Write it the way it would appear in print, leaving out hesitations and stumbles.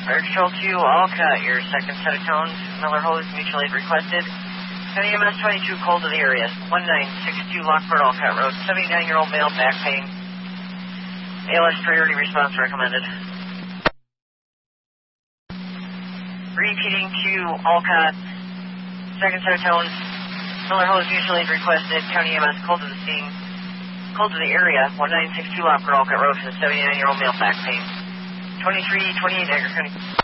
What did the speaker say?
Fire Control 2, Alcott, your second set of tones. Miller Hose, mutual aid requested. County EMS 22, cold to the area. 1962 Lockport, Alcott Road. 79-year-old male, back pain. ALS priority response recommended. Repeating to Alcott, second set of tones. Miller Hose, mutual aid requested. County EMS, cold to the scene. Cold to the area. 1962 Lockport, Alcott Road for the 79-year-old male, back pain. 2328 Edgar County.